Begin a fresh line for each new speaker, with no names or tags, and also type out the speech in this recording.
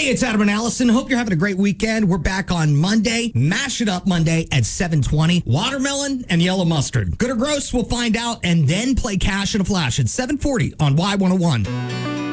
Hey, it's Adam and Allison. Hope you're having a great weekend. We're back on Monday. Mash It Up Monday at 7:20. Watermelon and yellow mustard. Good or gross? We'll find out and then play Cash in a Flash at 7:40 on Y101.